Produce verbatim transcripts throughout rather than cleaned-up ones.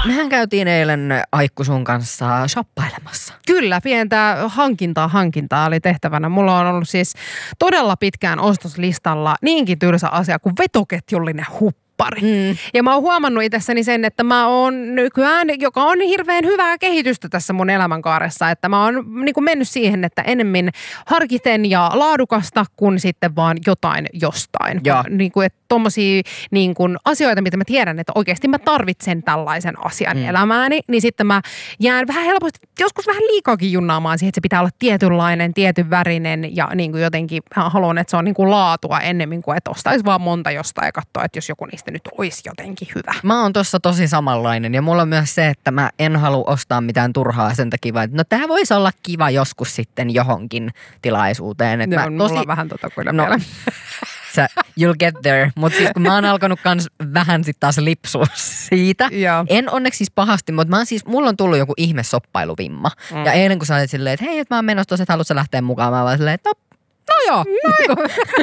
Mehän käytiin eilen Aikku sun kanssa shoppailemassa. Kyllä, pientä hankintaa hankintaa oli tehtävänä. Mulla on ollut siis todella pitkään ostoslistalla niinkin tylsä asia kuin vetoketjullinen huppi. Mm. Ja mä oon huomannut itsessäni sen, että mä oon nykyään, joka on hirveän hyvää kehitystä tässä mun elämänkaaressa, että mä oon niin kuin mennyt siihen, että enemmän harkiten ja laadukasta kuin sitten vaan jotain jostain. Ja. Niin kuin, että tommosia niin kuin asioita, mitä mä tiedän, että oikeasti mä tarvitsen tällaisen asian mm. elämääni, niin sitten mä jään vähän helposti, joskus vähän liikaakin junnaamaan siihen, että se pitää olla tietynlainen, tietyn värinen ja niin kuin jotenkin haluan, että se on niin kuin laatua ennemmin kuin, että ostaisi vaan monta jostain ja katsoa, että jos joku niistä nyt olisi jotenkin hyvä. Mä oon tossa tosi samanlainen ja mulla on myös se, että mä en halua ostaa mitään turhaa sen takia, että no tää voisi olla kiva joskus sitten johonkin tilaisuuteen. Että no, mä tosi... mulla on vähän tota kyllä no, vielä. Sä, you'll get there. Mutta siis kun mä oon alkanut kans vähän sit taas lipsua siitä. Ja. En onneksi siis pahasti, mutta mä oon siis, mulla on tullut joku ihme soppailuvimma. Mm. Ja eilen kun sä olit silleen, että hei, että mä oon menossa tuossa, että haluatko sä lähteä mukaan? Mä oon silleen, että no, no joo. No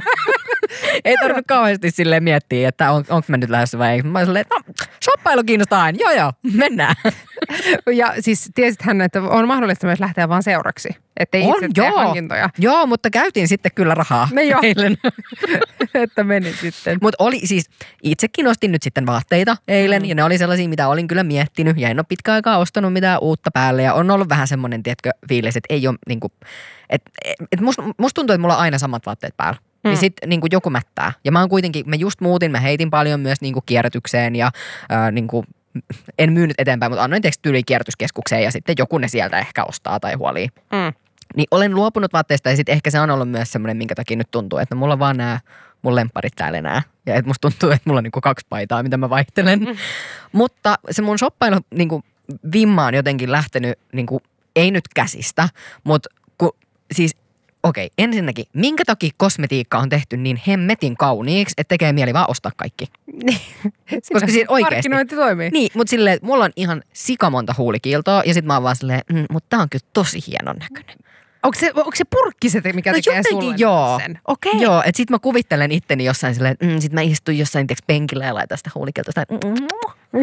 ei tarvinnut kauheasti silleen miettiä, että on, onko mä nyt lähdössä vai ei. Mä oon silleen, että no, shoppailu kiinnostaa aina. Joo joo, mennään. Ja siis tiesithän, että on mahdollista myös lähteä vaan seuraksi. Että ei on, itse joo. tee hankintoja. Joo, mutta käytiin sitten kyllä rahaa. No joo. Eilen. Että meni sitten. Mutta oli siis, itsekin ostin nyt sitten vaatteita eilen mm. ja ne oli sellaisia, mitä olin kyllä miettinyt ja en ole pitkään aikaa ostanut mitään uutta päälle ja on ollut vähän semmoinen, tiedätkö, fiilis, että ei ole niinku, että et musta must tuntuu, että mulla on aina samat vaatteet päällä. Mm. Niin sitten niinku joku mättää. Ja mä oon kuitenkin, mä just muutin, mä heitin paljon myös niinku kierrätykseen ja äh, niinku, en myynyt eteenpäin, mutta annoin tekstyyliin kierrätyskeskukseen ja sitten joku ne sieltä ehkä ostaa tai huolii. Mm. Niin olen luopunut vaatteista ja sitten ehkä se on ollut myös semmoinen, minkä takia nyt tuntuu, että mulla on vaan nämä mun lempparit täällä enää. Ja että musta tuntuu, että mulla on niinku kaksi paitaa, mitä mä vaihtelen. Mm. Mutta se mun shoppailu niinku vimma on jotenkin lähtenyt, niinku, ei nyt käsistä, mutta kun, siis okei, ensinnäkin, minkä takia kosmetiikka on tehty niin hemmetin kauniiksi, että tekee mieli vaan ostaa kaikki? Koska siinä oikeasti. Markkinointi toimii. Niin, mutta silleen, mulla on ihan sikamonta huulikiiltoa ja sit mä oon vaan silleen, mm, mutta tää on kyllä tosi hienon näköinen. Onko se, onko se purkki se, mikä no tekee sulle joo. sen? Okei. Okay. Joo, että sit mä kuvittelen itteni jossain silleen, että mm, sit mä istun jossain tiiäks, penkillä ja laitan sitä huulikiltoa. Mm,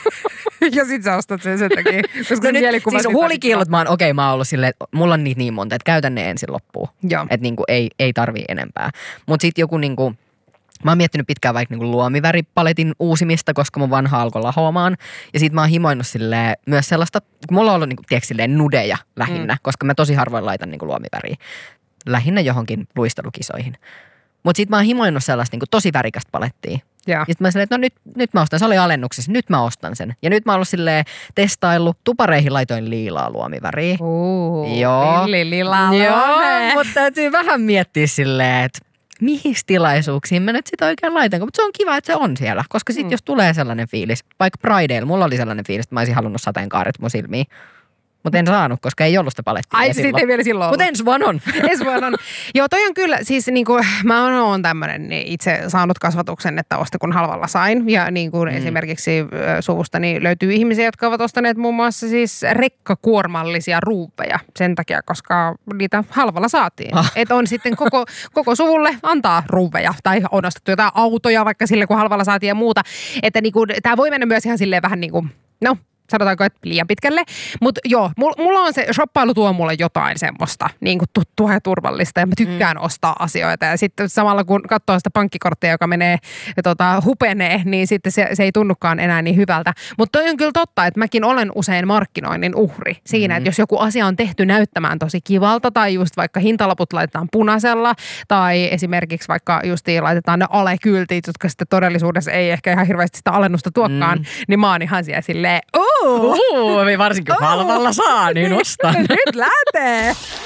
ja sit sä ostat sen sen takia. Koska no nyt, siis huulikiilot mä oon, okei okay, mä oon ollut silleen, että mulla on niitä niin monta, että käytän ne ensin loppuun. Joo. Että niinku ei, ei tarvii enempää. Mut sit joku niinku, mä oon miettinyt pitkään vaikka niinku luomiväripaletin uusimista, koska mun vanha alkoi lahoamaan. Ja sit mä oon himoinut silleen myös sellaista, kun mulla on ollut niinku, tiedätkö, silleen nudeja lähinnä, mm. koska mä tosi harvoin laitan niinku luomiväriä. Lähinnä johonkin luistelukisoihin. Mut sit mä oon himoinut sellaista niinku, tosi värikästä palettia. Ja, ja sit mä silleen, että no nyt, nyt mä ostan, se oli alennuksessa, nyt mä ostan sen. Ja nyt mä oon ollut silleen testaillut, tupareihin laitoin liilaa luomiväriä. Uuu, joo. lilililaa. Joo, mutta täytyy vähän miettiä silleen, että mihin tilaisuuksiin mä nyt sit oikein laitan. Mutta se on kiva, että se on siellä, koska sit mm. jos tulee sellainen fiilis, vaikka Prideilla, mulla oli sellainen fiilis, että mä olisin halunnut sateenkaaret mun silmiin. Mutta en saanut, koska ei ollut sitä palettia. Ai sitten ei vielä silloin Mutta ensi vuonna on. ensi vuonna on. Joo, toi on kyllä, siis niinku, mä oon tämmönen itse saanut kasvatuksen, että osta kun halvalla sain. Ja niin kuin mm. esimerkiksi suvustani löytyy ihmisiä, jotka ovat ostaneet muun muassa siis rekkakuormallisia ruuveja sen takia, koska niitä halvalla saatiin. Ah. Että on sitten koko, koko suvulle antaa ruuveja tai on ostettu jotain autoja vaikka sille, kun halvalla saatiin ja muuta. Että niinku, tää voi mennä myös ihan silleen vähän niin kuin, no sanotaanko, että liian pitkälle. Mutta joo, mulla on se, shoppailu tuo mulle jotain semmoista niin kuin tuttua ja turvallista ja mä tykkään mm. ostaa asioita. Ja sitten samalla kun katsoo sitä pankkikorttia, joka menee ja tota, hupenee, niin sitten se, se ei tunnukaan enää niin hyvältä. Mutta toi on kyllä totta, että mäkin olen usein markkinoinnin uhri siinä, mm. että jos joku asia on tehty näyttämään tosi kivalta tai just vaikka hintalaput laitetaan punaisella tai esimerkiksi vaikka justiin laitetaan ne alekyltit, jotka sitten todellisuudessa ei ehkä ihan hirveästi sitä alennusta tuokkaan, mm. niin mä oon ihan siellä silleen, Uh, varsinkin halvalla saa, niin ostan. Nyt lähtee!